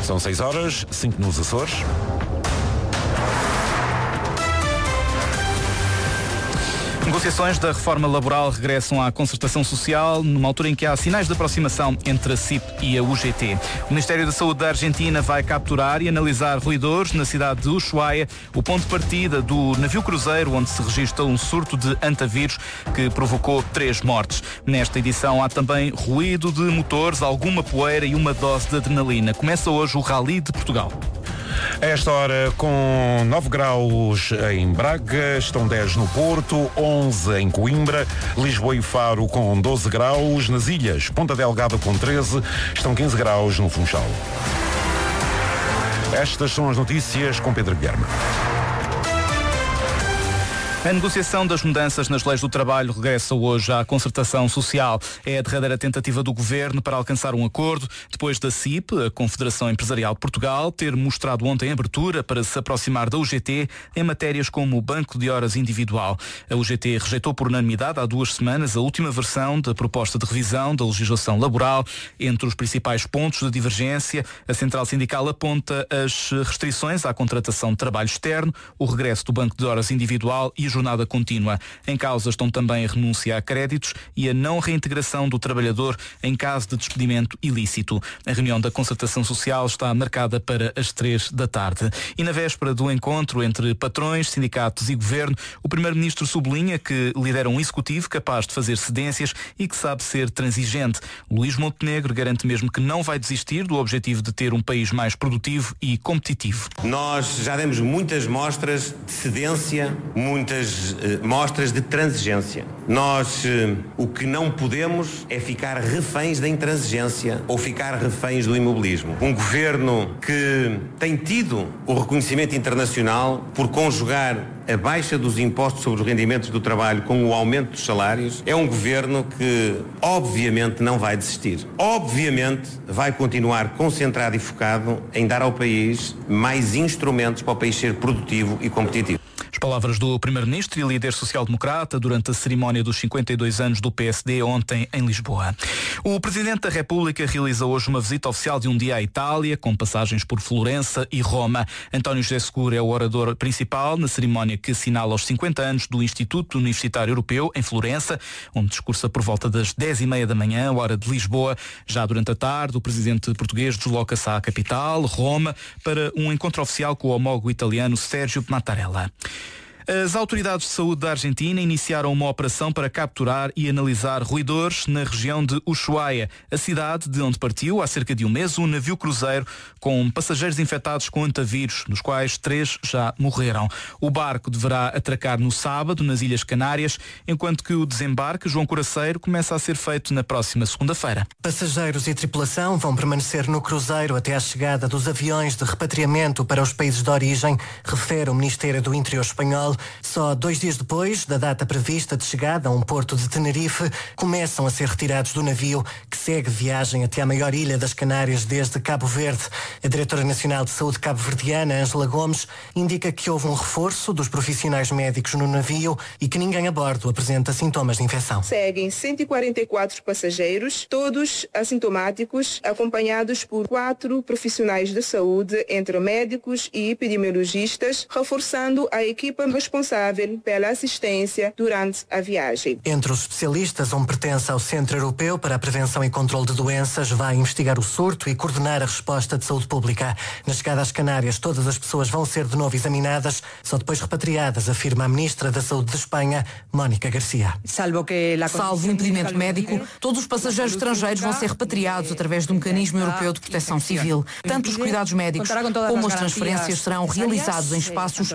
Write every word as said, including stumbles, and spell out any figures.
São seis horas, cinco nos Açores. Negociações da reforma laboral regressam à concertação social numa altura em que há sinais de aproximação entre a C I P e a U G T. O Ministério da Saúde da Argentina vai capturar e analisar ruídos na cidade de Ushuaia, o ponto de partida do navio cruzeiro onde se registra um surto de antavírus que provocou três mortes. Nesta edição há também ruído de motores, alguma poeira e uma dose de adrenalina. Começa hoje o Rally de Portugal. A esta hora, com nove graus em Braga, estão dez no Porto, onze em Coimbra, Lisboa e Faro com doze graus, nas ilhas Ponta Delgada com treze, estão quinze graus no Funchal. Estas são as notícias com Pedro Guilherme. A negociação das mudanças nas leis do trabalho regressa hoje à concertação social. É a derradeira tentativa do Governo para alcançar um acordo, depois da C I P, a Confederação Empresarial de Portugal, ter mostrado ontem abertura para se aproximar da U G T em matérias como o banco de horas individual. A U G T rejeitou por unanimidade há duas semanas a última versão da proposta de revisão da legislação laboral. Entre os principais pontos de divergência, a Central Sindical aponta as restrições à contratação de trabalho externo, o regresso do banco de horas individual e jornada contínua. Em causa estão também a renúncia a créditos e a não reintegração do trabalhador em caso de despedimento ilícito. A reunião da concertação social está marcada para as três da tarde. E na véspera do encontro entre patrões, sindicatos e governo, o primeiro-ministro sublinha que lidera um executivo capaz de fazer cedências e que sabe ser transigente. Luís Montenegro garante mesmo que não vai desistir do objetivo de ter um país mais produtivo e competitivo. Nós já demos muitas mostras de cedência, muitas mostras de transigência. Nós eh, o que não podemos é ficar reféns da intransigência ou ficar reféns do imobilismo. Um governo que tem tido o reconhecimento internacional por conjugar a baixa dos impostos sobre os rendimentos do trabalho com o aumento dos salários, é um governo que obviamente não vai desistir. Obviamente vai continuar concentrado e focado em dar ao país mais instrumentos para o país ser produtivo e competitivo. As palavras do primeiro-ministro e líder social-democrata durante a cerimónia dos cinquenta e dois anos do P S D ontem em Lisboa. O Presidente da República realiza hoje uma visita oficial de um dia à Itália, com passagens por Florença e Roma. António José Seguro é o orador principal na cerimónia que assinala os cinquenta anos do Instituto Universitário Europeu em Florença, onde discursa por volta das dez e meia da manhã, hora de Lisboa. Já durante a tarde, o Presidente português desloca-se à capital, Roma, para um encontro oficial com o homólogo italiano Sérgio Mattarella. As autoridades de saúde da Argentina iniciaram uma operação para capturar e analisar ruídores na região de Ushuaia, a cidade de onde partiu há cerca de um mês um navio cruzeiro com passageiros infectados com antavírus, dos quais três já morreram. O barco deverá atracar no sábado nas Ilhas Canárias, enquanto que o desembarque João Coraceiro começa a ser feito na próxima segunda-feira. Passageiros e tripulação vão permanecer no cruzeiro até à chegada dos aviões de repatriamento para os países de origem, refere o Ministério do Interior espanhol. Só dois dias depois da data prevista de chegada a um porto de Tenerife, começam a ser retirados do navio que segue viagem até à maior ilha das Canárias desde Cabo Verde. A Diretora Nacional de Saúde cabo-verdiana, Ângela Gomes, indica que houve um reforço dos profissionais médicos no navio e que ninguém a bordo apresenta sintomas de infecção. Seguem cento e quarenta e quatro passageiros, todos assintomáticos, acompanhados por quatro profissionais de saúde, entre médicos e epidemiologistas, reforçando a equipa responsável pela assistência durante a viagem. Entre os especialistas, um pertence ao Centro Europeu para a Prevenção e Controle de Doenças, vai investigar o surto e coordenar a resposta de saúde pública. Na chegada às Canárias, todas as pessoas vão ser de novo examinadas, só depois repatriadas, afirma a Ministra da Saúde de Espanha, Mónica Garcia. Salvo o impedimento médico, todos os passageiros estrangeiros vão ser repatriados através do Mecanismo Europeu de Proteção Civil. Tanto os cuidados médicos como as transferências serão realizados em espaços